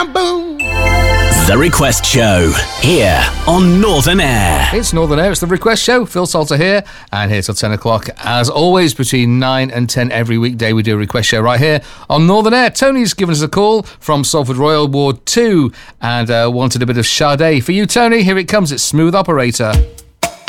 Boom! The Request Show, here on Northern Air. It's Northern Air, it's The Request Show. Phil Salter here, and here till 10 o'clock. As always, between 9 and 10 every weekday, we do a Request Show right here on Northern Air. Tony's given us a call from Salford Royal Ward 2 and wanted a bit of Sade. For you, Tony, here it comes. It's Smooth Operator.